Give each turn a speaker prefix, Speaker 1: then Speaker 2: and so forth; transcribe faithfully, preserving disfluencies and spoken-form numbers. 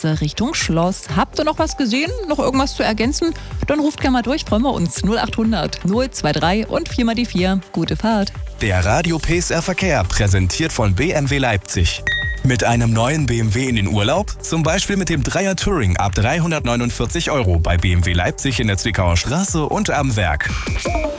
Speaker 1: Straße Richtung Schloss. Habt ihr noch was gesehen? Noch irgendwas zu ergänzen? Dann ruft gerne mal durch, freuen wir uns. null achthundert null drei und vier mal die vier. Gute Fahrt.
Speaker 2: Der Radio P S R Verkehr, präsentiert von B M W Leipzig. Mit einem neuen B M W in den Urlaub? Zum Beispiel mit dem Dreier Touring ab dreihundertneunundvierzig Euro bei B M W Leipzig in der Zwickauer Straße und am Werk.